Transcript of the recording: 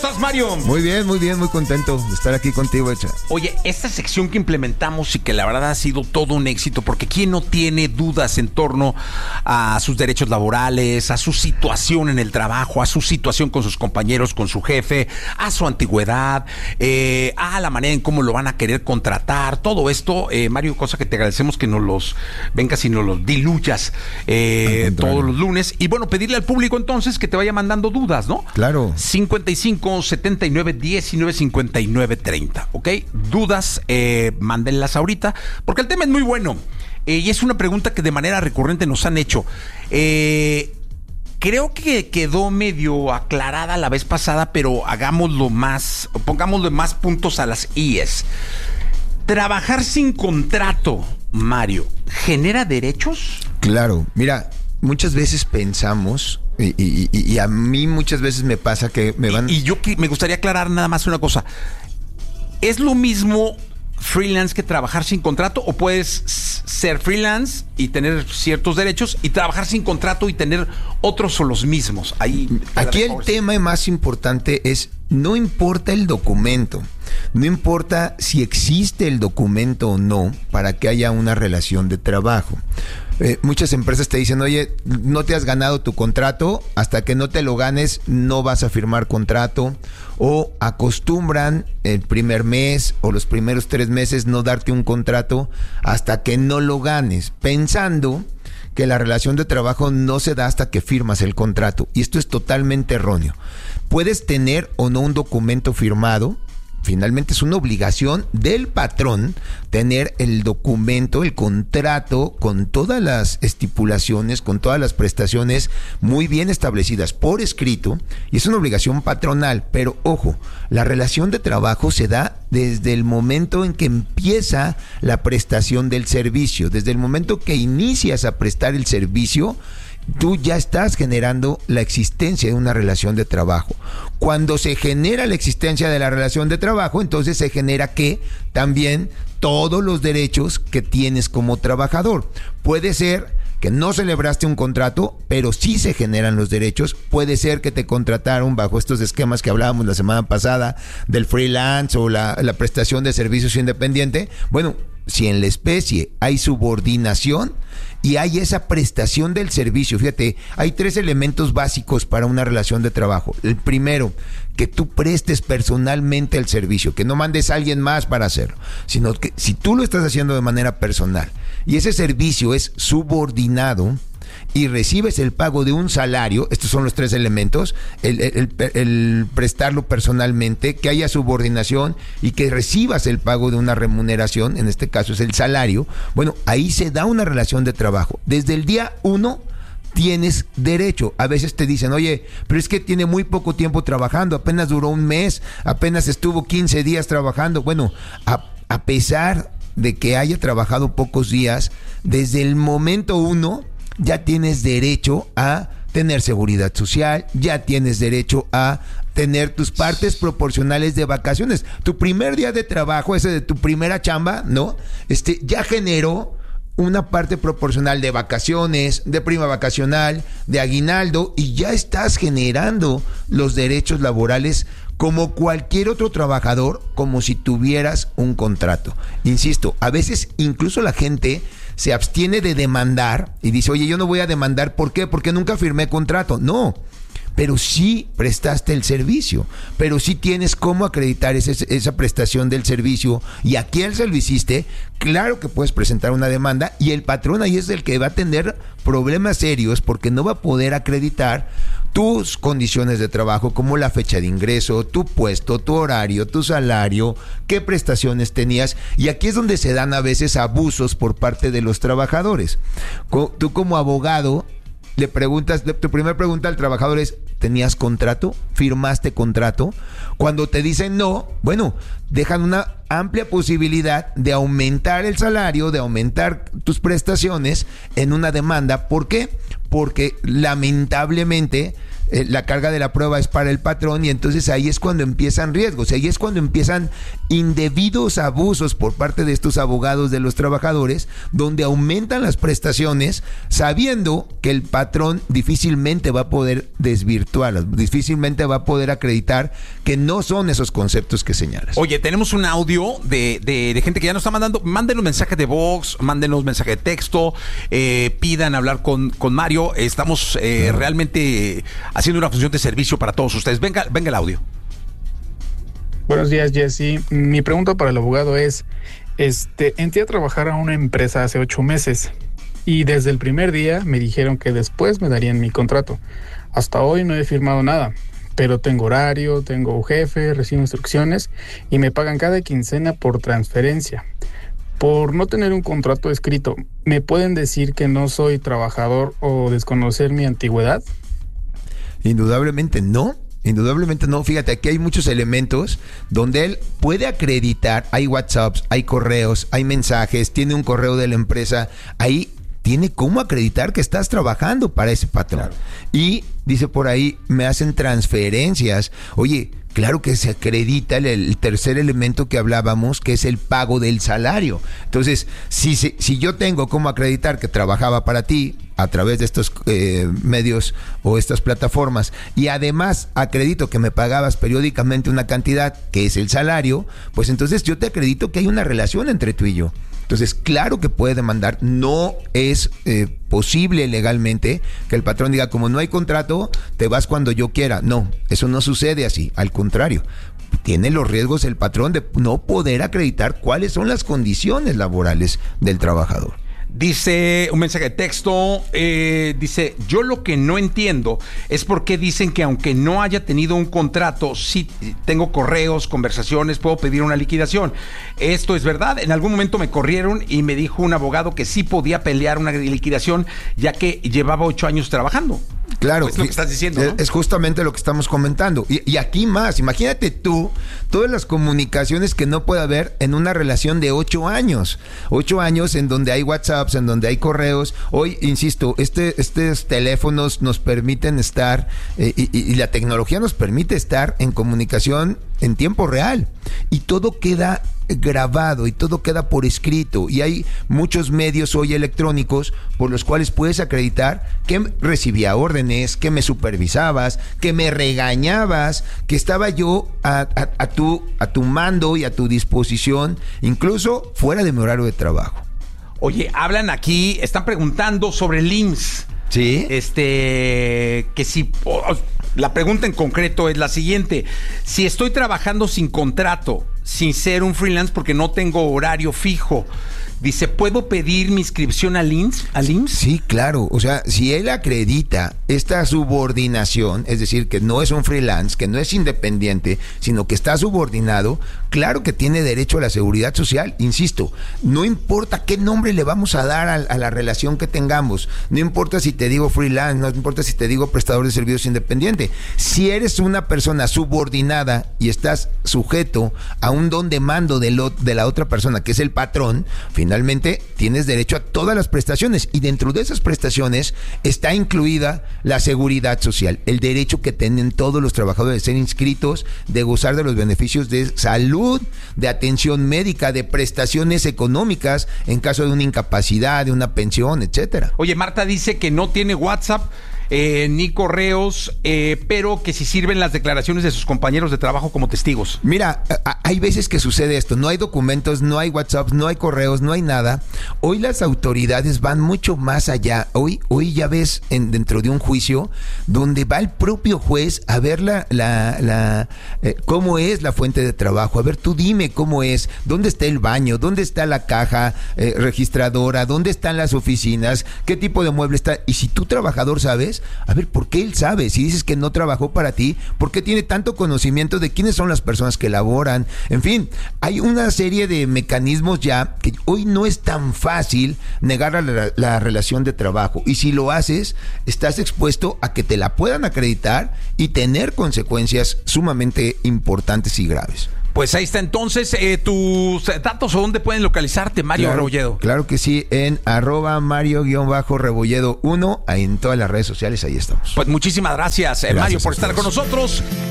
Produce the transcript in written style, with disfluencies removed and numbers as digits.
¿Estás, Mario? Muy bien, muy contento de estar aquí contigo, Echa. Oye, esta sección que implementamos y que la verdad ha sido todo un éxito, porque ¿quién no tiene dudas en torno a sus derechos laborales, a su situación en el trabajo, a su situación con sus compañeros, con su jefe, a su antigüedad, a la manera en cómo lo van a querer contratar? Todo esto, Mario, cosa que te agradecemos que nos los vengas y nos los diluyas todos los lunes. Y bueno, pedirle al público entonces que te vaya mandando dudas, ¿no? Claro. 55 79 19 59 30, ¿ok? Dudas, mándenlas ahorita, porque el tema es muy bueno. Y es una pregunta que de manera recurrente nos han hecho. Creo que quedó medio aclarada la vez pasada, pero pongámosle más puntos a las IES. ¿Trabajar sin contrato, Mario, genera derechos? Claro, mira, muchas veces pensamos, y a mí muchas veces me pasa que me van... Y yo me gustaría aclarar nada más una cosa. ¿Es lo mismo freelance que trabajar sin contrato, o puedes ser freelance y tener ciertos derechos y trabajar sin contrato y tener otros o los mismos? Aquí el tema más importante es, no importa el documento, no importa si existe el documento o no para que haya una relación de trabajo. Muchas empresas te dicen, oye, no te has ganado tu contrato, hasta que no te lo ganes no vas a firmar contrato, o acostumbran el primer mes o los primeros 3 meses no darte un contrato hasta que no lo ganes, pensando que la relación de trabajo no se da hasta que firmas el contrato, y esto es totalmente erróneo. Puedes tener o no un documento firmado. Finalmente es una obligación del patrón tener el documento, el contrato, con todas las estipulaciones, con todas las prestaciones muy bien establecidas por escrito, y es una obligación patronal. Pero ojo, la relación de trabajo se da desde el momento en que empieza la prestación del servicio, desde el momento que inicias a prestar el servicio. Tú ya estás generando la existencia de una relación de trabajo. Cuando se genera la existencia de la relación de trabajo, entonces se genera que también todos los derechos que tienes como trabajador. Puede ser que no celebraste un contrato, pero sí se generan los derechos. Puede ser que te contrataron bajo estos esquemas que hablábamos la semana pasada, del freelance o la prestación de servicios independiente. Bueno, si en la especie hay subordinación y hay esa prestación del servicio, fíjate, hay 3 elementos básicos para una relación de trabajo. El primero, que tú prestes personalmente el servicio, que no mandes a alguien más para hacerlo, sino que si tú lo estás haciendo de manera personal y ese servicio es subordinado y recibes el pago de un salario, estos son los 3 elementos: el prestarlo personalmente, que haya subordinación y que recibas el pago de una remuneración, en este caso es el salario. Bueno, ahí se da una relación de trabajo. Desde el día 1 tienes derecho. A veces te dicen, oye, pero es que tiene muy poco tiempo trabajando, apenas duró un mes, apenas estuvo 15 días trabajando. Bueno, a pesar de que haya trabajado pocos días, desde el momento 1 ya tienes derecho a tener seguridad social, ya tienes derecho a tener tus partes proporcionales de vacaciones. Tu primer día de trabajo, ese de tu primera chamba, ¿no? Ya generó una parte proporcional de vacaciones, de prima vacacional, de aguinaldo, y ya estás generando los derechos laborales como cualquier otro trabajador, como si tuvieras un contrato. Insisto, a veces incluso la gente se abstiene de demandar y dice, oye, yo no voy a demandar. ¿Por qué? Porque nunca firmé contrato. No, pero sí prestaste el servicio, pero sí tienes cómo acreditar esa prestación del servicio y a quién se lo hiciste. Claro que puedes presentar una demanda, y el patrón ahí es el que va a tener problemas serios, porque no va a poder acreditar tus condiciones de trabajo, como la fecha de ingreso, tu puesto, tu horario, tu salario, qué prestaciones tenías. Y aquí es donde se dan a veces abusos por parte de los trabajadores. Tú como abogado le preguntas, tu primera pregunta al trabajador es, ¿tenías contrato? ¿Firmaste contrato? Cuando te dicen no, bueno, dejan una amplia posibilidad de aumentar el salario, de aumentar tus prestaciones en una demanda. ¿Por qué? Porque lamentablemente la carga de la prueba es para el patrón y entonces ahí es cuando empiezan riesgos, ahí es cuando empiezan indebidos abusos por parte de estos abogados de los trabajadores, donde aumentan las prestaciones sabiendo que el patrón difícilmente va a poder desvirtuarlas, difícilmente va a poder acreditar que no son esos conceptos que señalas. Oye, tenemos un audio de gente que ya nos está mandando. Mándenos mensaje de voz, mándenos mensaje de texto, pidan hablar con Mario. Estamos realmente haciendo una función de servicio para todos ustedes. Venga el audio. Buenos días, Jesse. Mi pregunta para el abogado es, entré a trabajar a una empresa hace 8 meses y desde el primer día me dijeron que después me darían mi contrato. Hasta hoy no he firmado nada, pero tengo horario, tengo jefe, recibo instrucciones y me pagan cada quincena por transferencia. Por no tener un contrato escrito, ¿me pueden decir que no soy trabajador o desconocer mi antigüedad? Indudablemente no. Indudablemente no. Fíjate, aquí hay muchos elementos donde él puede acreditar. Hay WhatsApps, hay correos, hay mensajes, tiene un correo de la empresa. Ahí tiene cómo acreditar que estás trabajando para ese patrón. Claro. Y dice por ahí, me hacen transferencias. Oye, claro que se acredita el tercer elemento que hablábamos, que es el pago del salario. Entonces, si yo tengo cómo acreditar que trabajaba para ti a través de estos medios o estas plataformas, y además acredito que me pagabas periódicamente una cantidad que es el salario, pues entonces yo te acredito que hay una relación entre tú y yo. Entonces, claro que puede demandar. No es posible legalmente que el patrón diga, como no hay contrato, te vas cuando yo quiera. No, eso no sucede así. Al contrario, tiene los riesgos el patrón de no poder acreditar cuáles son las condiciones laborales del trabajador. Dice un mensaje de texto, dice, yo lo que no entiendo es por qué dicen que aunque no haya tenido un contrato, sí tengo correos, conversaciones, puedo pedir una liquidación. Esto es verdad. En algún momento me corrieron y me dijo un abogado que sí podía pelear una liquidación, ya que llevaba 8 años trabajando. Claro, es lo que estás diciendo, ¿no? Es justamente lo que estamos comentando. Y aquí más, imagínate tú, todas las comunicaciones que no puede haber en una relación de 8 años. 8 años en donde hay WhatsApps, en donde hay correos. Hoy, insisto, estos teléfonos nos permiten estar, y la tecnología nos permite estar en comunicación en tiempo real. Y todo queda grabado y todo queda por escrito, y hay muchos medios hoy electrónicos por los cuales puedes acreditar que recibía órdenes, que me supervisabas, que me regañabas, que estaba yo a tu mando y a tu disposición, incluso fuera de mi horario de trabajo. Oye, hablan aquí, están preguntando sobre el IMSS. Sí. Que si... La pregunta en concreto es la siguiente: si estoy trabajando sin contrato, sin ser un freelance porque no tengo horario fijo, dice, ¿puedo pedir mi inscripción al IMSS? Sí, claro. O sea, si él acredita esta subordinación, es decir, que no es un freelance, que no es independiente, sino que está subordinado, claro que tiene derecho a la seguridad social. Insisto, no importa qué nombre le vamos a dar a la relación que tengamos, no importa si te digo freelance, no importa si te digo prestador de servicios independiente. Si eres una persona subordinada y estás sujeto a un don de mando de la otra persona, que es el patrón, finalmente tienes derecho a todas las prestaciones, y dentro de esas prestaciones está incluida la seguridad social, el derecho que tienen todos los trabajadores de ser inscritos, de gozar de los beneficios de salud, de atención médica, de prestaciones económicas en caso de una incapacidad, de una pensión, etcétera. Oye, Marta dice que no tiene WhatsApp ni correos, pero que si sirven las declaraciones de sus compañeros de trabajo como testigos. Mira, hay veces que sucede esto, no hay documentos, no hay WhatsApp, no hay correos, no hay nada. Hoy las autoridades van mucho más allá. Hoy ya ves dentro de un juicio donde va el propio juez a ver cómo es la fuente de trabajo. A ver, tú dime cómo es, dónde está el baño, dónde está la caja registradora, dónde están las oficinas, qué tipo de mueble está. Y si tú, trabajador, sabes, a ver, ¿por qué él sabe? Si dices que no trabajó para ti, ¿por qué tiene tanto conocimiento de quiénes son las personas que laboran? En fin, hay una serie de mecanismos ya que hoy no es tan fácil negar la relación de trabajo. Y si lo haces, estás expuesto a que te la puedan acreditar y tener consecuencias sumamente importantes y graves. Pues ahí está entonces tus datos o dónde pueden localizarte, Mario Rebolledo. Claro que sí, en @Mario_Rebolledo 1, ahí en todas las redes sociales, ahí estamos. Pues muchísimas gracias, Mario, por estar con nosotros.